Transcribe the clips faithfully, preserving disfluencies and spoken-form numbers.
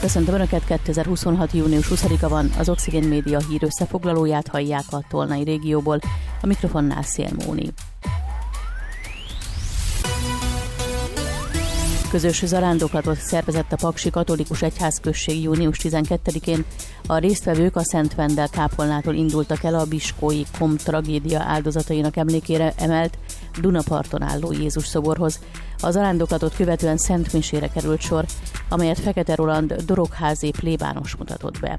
Köszöntöm Önöket, kétezer-huszonhat. június huszadika van, az Oxigén Média hír összefoglalóját hallják a Tolnai régióból, a mikrofonnál Szél Móni. Közös zarándoklatot szervezett a Paksi Katolikus Egyházközség június tizenkettedikén. A résztvevők a Szent Vendel kápolnától indultak el a biskói kom tragédia áldozatainak emlékére emelt Dunaparton álló Jézus szoborhoz. A zarándoklatot követően szentmisére került sor, amelyet Fekete Roland dorogházi plébános mutatott be.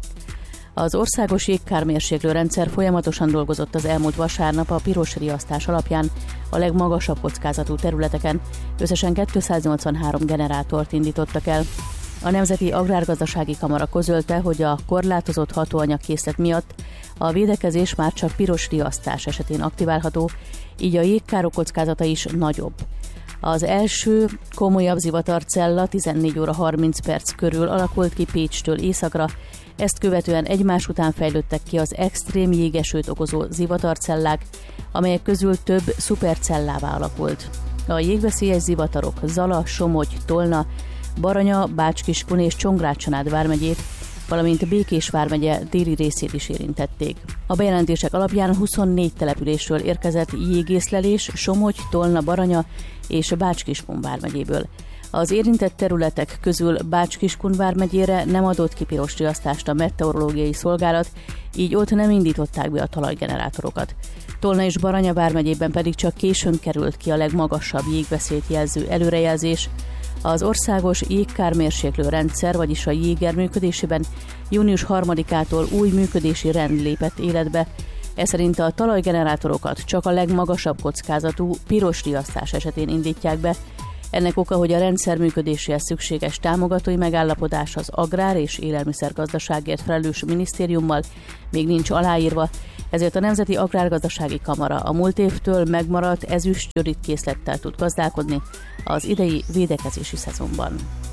Az országos jégkármérséklő rendszer folyamatosan dolgozott az elmúlt vasárnap a piros riasztás alapján a legmagasabb kockázatú területeken. Összesen kétszáznyolcvanhárom generátort indítottak el. A Nemzeti Agrárgazdasági Kamara közölte, hogy a korlátozott hatóanyagkészlet miatt a védekezés már csak piros riasztás esetén aktiválható, így a jégkárok kockázata is nagyobb. Az első komolyabb zivatarcella tizennégy óra harminc perc körül alakult ki Pécstől északra, ezt követően egymás után fejlődtek ki az extrém jégesőt okozó zivatarcellák, amelyek közül több szupercellává alakult. A jégveszélyes zivatarok Zala, Somogy, Tolna, Baranya, Bács-Kiskun és Csongrád-Csanád vármegyét, valamint Békés vármegye déli részét is érintették. A bejelentések alapján huszonnégy településről érkezett jégészlelés Somogy, Tolna, Baranya és Bács-Kiskun vármegyéből. Az érintett területek közül Bács-Kiskun vármegyére nem adott ki piros riasztást a meteorológiai szolgálat, így ott nem indították be a talajgenerátorokat. Tolna és Baranya vármegyében pedig csak későn került ki a legmagasabb jégveszélyt jelző előrejelzés. Az országos jégkármérséklő rendszer, vagyis a jéger működésében június harmadikától új működési rend lépett életbe. Ez szerint a talajgenerátorokat csak a legmagasabb kockázatú piros riasztás esetén indítják be. Ennek oka, hogy a rendszer működéséhez szükséges támogatói megállapodás az Agrár- és Élelmiszergazdaságért felelős minisztériummal még nincs aláírva, ezért a Nemzeti Agrárgazdasági Kamara a múlt évtől megmaradt ezüstgyőrit készlettel tud gazdálkodni az idei védekezési szezonban.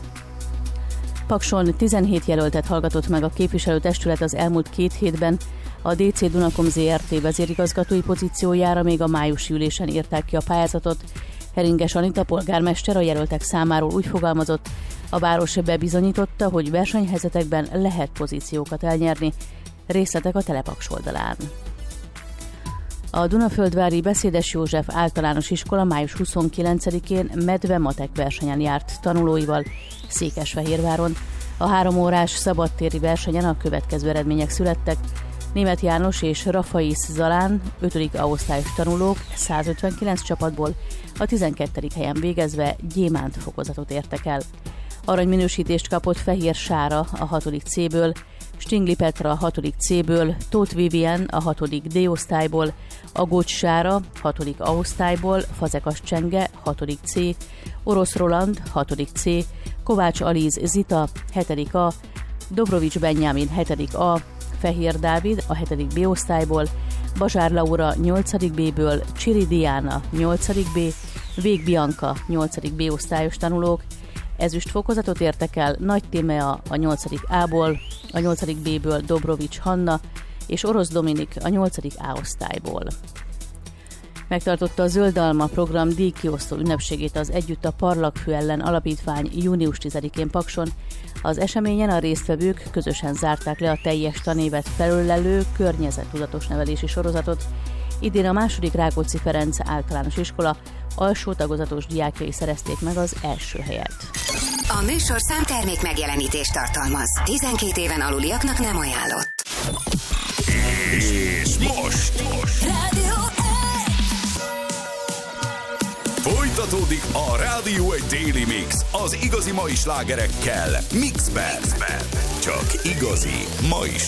Pakson tizenhét jelöltet hallgatott meg a képviselőtestület az elmúlt két hétben. A dé cé Dunakom zé er té vezérigazgatói pozíciójára még a májusi ülésen írták ki a pályázatot. Heringes Anita polgármester a jelöltek számáról úgy fogalmazott, a város bebizonyította, hogy versenyhelyzetekben lehet pozíciókat elnyerni. Részletek a Telepaks oldalán. A Dunaföldvári Beszédes József általános iskola május huszonkilencedikén medve-matek versenyen járt tanulóival Székesfehérváron. A három órás szabadtéri versenyen a következő eredmények születtek. Németh János és Rafaisz Zalán, ötödik A-osztályos tanulók százötvenkilenc csapatból a tizenkettedik helyen végezve gyémánt fokozatot értek el. Aranyminősítést kapott Fehér Sára a hatodik C-ből, Stingli Petra a hatodik C-ből, Tóth Vivien a hatodik D-osztályból, Agócs Sára hatodik A-osztályból, Fazekas Csenge hatodik C, Orosz Roland hatodik C, Kovács Alíz Zita hetedik A, Dobrovics Benjámin hetedik A, Fehér Dávid a hetedik B-osztályból, Bazsár Laura nyolcadik B-ből, Csiri Diana nyolcadik B, Vég Bianca nyolcadik B-osztályos tanulók, ezüst fokozatot értek el Nagy Tímea a nyolcadik A-ból, a nyolcadik B-ből Dobrovics Hanna és Orosz Dominik a nyolcadik A-osztályból. Megtartotta a Zöld Alma program díjkiosztó ünnepségét az Együtt a Parlagfű ellen alapítvány június tizedikén Pakson. Az eseményen a résztvevők közösen zárták le a teljes tanévet felölelő környezettudatos nevelési sorozatot. Idén a második Rákóczi Ferenc általános iskola alsó tagozatos diákjai szerezték meg az első helyet. A műsor számtermék megjelenítést tartalmaz. tizenkét éven aluliaknak nem ajánlott. És most! Rádió Folytatódik a Rádió egy Daily Mix az igazi mai slágerekkel Mixben. Csak igazi mai